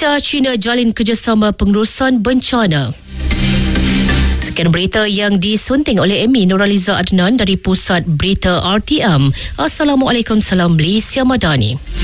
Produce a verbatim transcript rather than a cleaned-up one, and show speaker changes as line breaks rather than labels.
Malaysia China jalin kerjasama pengurusan bencana. Sekian berita yang disunting oleh Amy Nuraliza Adnan dari Pusat Berita R T M. Assalamualaikum, salam Malaysia Madani.